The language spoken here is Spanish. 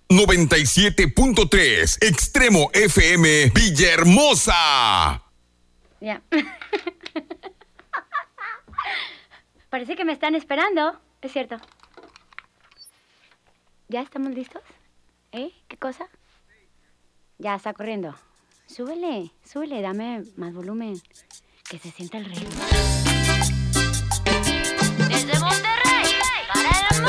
97.3 Extremo FM Villahermosa. Ya. Parece que me están esperando. Es cierto. ¿Ya estamos listos? ¿Qué cosa? Ya está corriendo. Súbele, dame más volumen. Que se sienta el ritmo.